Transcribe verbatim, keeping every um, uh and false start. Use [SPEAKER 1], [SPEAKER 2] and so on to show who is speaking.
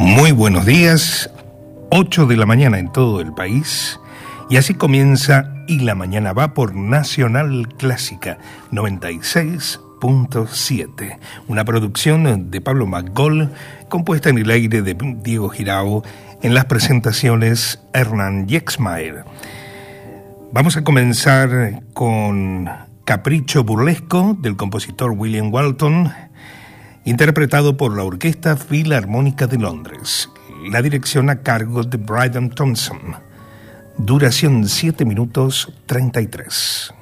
[SPEAKER 1] Muy buenos días, ocho de la mañana en todo el país, y así comienza Y la Mañana Va por Nacional Clásica noventa y seis punto siete, una producción de Pablo McGoll, compuesta en el aire de Diego Girao, en las presentaciones Hernán Yexmaer. Vamos a comenzar con Capricho Burlesco del compositor William Walton, interpretado por la Orquesta Filarmónica de Londres. La dirección a cargo de Bryden Thompson. Duración siete minutos treinta y tres.